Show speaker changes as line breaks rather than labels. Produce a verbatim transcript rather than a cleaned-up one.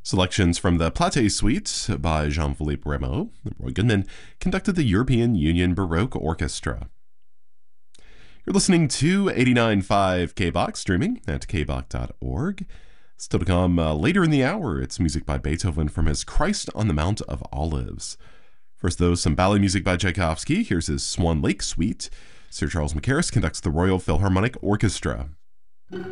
Selections from the Plate Suite by Jean-Philippe Rameau. Roy Goodman conducted the European Union Baroque Orchestra. You're listening to eighty-nine point five K B O C, streaming at k b o c dot org. Still to come uh, later in the hour, it's music by Beethoven from his Christ on the Mount of Olives. First, though, some ballet music by Tchaikovsky. Here's his Swan Lake Suite. Sir Charles Mackerras conducts the Royal Philharmonic Orchestra.